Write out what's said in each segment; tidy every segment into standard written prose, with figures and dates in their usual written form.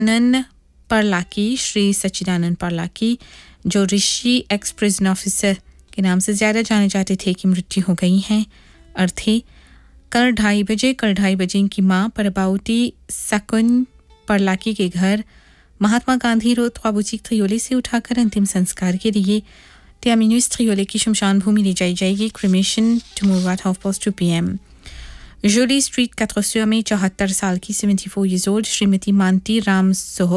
नन परलाकी, श्री सच्चिदानंद परलाकी, जो ऋषि x prison officer के नाम से ज़्यादा जाने जाते थे, की मृत्यु हो गई है। अर्थी कल 2:30 बजे इनकी मां परबाउती सकुन परलाकी के घर महात्मा गांधी रोड ख्वाबुचिक त्रियोले से उठाकर अंतिम संस्कार के लिए त्यामिनुस त्रियोले की शमशान भूमि ले जाई जाएगी। Cremation tomorrow at 2:30 PM। जोली स्ट्रीट 400 में 74 साल की 74 years old श्रीमती मानती राम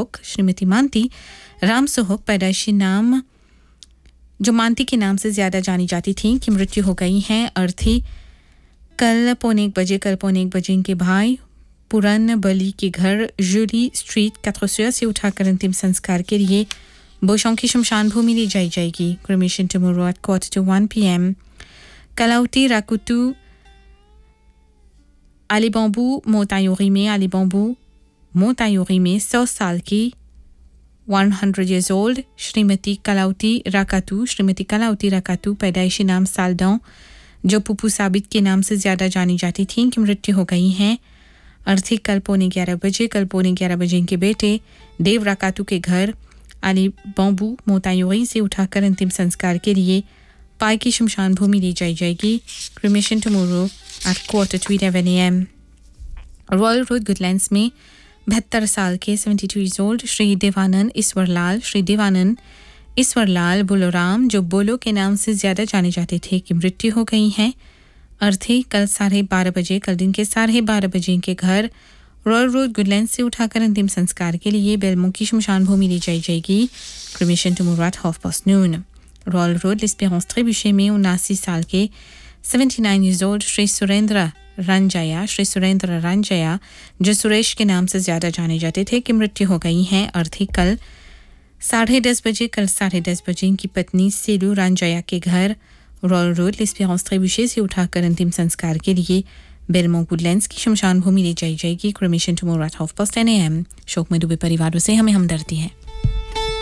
सोहक पैदाइशी नाम जो मानती के नाम से ज़्यादा जानी जाती थी, की मृत्यु हो गई है। अर्थी कल 1:15 बजे इनके भाई पुरन बली के घर जोली स्ट्रीट 400 से उठाकर अंतिम संस्कार के लिए बोशों की शमशान भूमि ले जाई जाएगी। Cremation tomorrow at 1:45 PM। कलाउटी राकुतू आलीबॉम्बू मोतायोरी में 100 साल की 100 years old श्रीमती कलाउती राकातू पैदाइशी नाम सालडों जो पुप्पू साबित के नाम से ज़्यादा जानी जाती थी, की मृत्यु हो गई है। अर्थी कल 11:15 बजे इनके बेटे देव राकातू के घर आली बॉम्बू मोतायोरी से उठाकर अंतिम संस्कार के लिए पाई की शमशान भूमि ली जाई जाएगी। Cremation tomorrow at 11:15 AM। Royal road Goodlands में 72 साल के 72 years old श्री देवानंद ईश्वरलाल बोलोराम जो बोलो के नाम से ज़्यादा जाने जाते थे, की मृत्यु हो गई है। अर्थी कल दिन के 12:30 बजे इनके घर रॉयल रोड गुडलैंड से उठाकर अंतिम संस्कार के लिए बेलमो की शमशान भूमि ली जाई जाएगी। Cremation tomorrow at 2:30 PM। Royal road लिस्पेरेंस ट्रेबुशे में 79 साल के 79 years old श्री सुरेंद्र रंजया जो सुरेश के नाम से ज़्यादा जाने जाते थे, की मृत्यु हो गई है। अर्थी कल 10:30 बजे इनकी पत्नी सेलू रंजया के घर रॉयल रोड लिस्पेरेंस ट्रेबुशे से उठाकर अंतिम संस्कार के लिए बेलमो गुडलैंड्स की शमशान भूमि ले जाई जाएगी। Cremation tomorrow at 10:30 AM। शोक में डूबे परिवारों से हमें हमदर्दी है।